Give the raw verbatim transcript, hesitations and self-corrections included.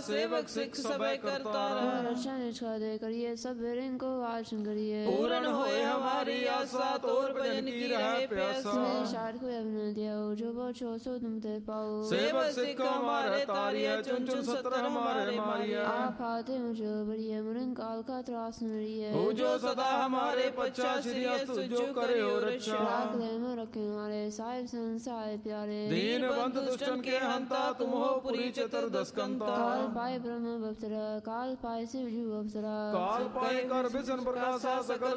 सेवक सिख सबै करतारा। रक्षा निष्ठा दे करिए सब इनको वाचन करिए। पूर्ण होए हमारी आशा तोर भजन की रहे प्यासा। शाद को अभिनंदन दिया जो बचो सो तुम ते पाओ। सेवक सिख हमारे तारिया चुन चुन सत्र हमारे मारिया। आप आते मुझे बढ़िया मरण काल का त्रास नरिए। हो जो सदा हमारे पच्चा श्री अस्तु जो करे हो रक्षा। राख ले में रखे हमारे साहिब संसार प्यारे। दीन बंधु दुष्टन के हंता तुम हो पुरी चतुर्दश कंता। काल पाए ब्रह्म बप्तरा काल पाए शिव जू अप्सरा। काल पाए कर विष्णु प्रकाशा सकल